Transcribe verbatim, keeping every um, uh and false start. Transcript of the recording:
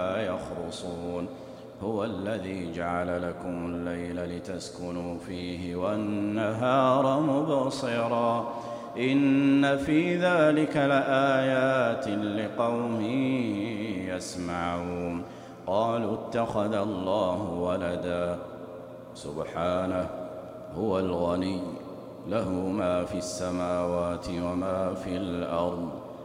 يخرصون هو الذي جعل لكم الليل لتسكنوا فيه والنهار مبصرا إن في ذلك لآيات لقوم يسمعون قالوا اتخذ الله ولدا سبحانه هو الغني له ما في السماوات وما في الأرض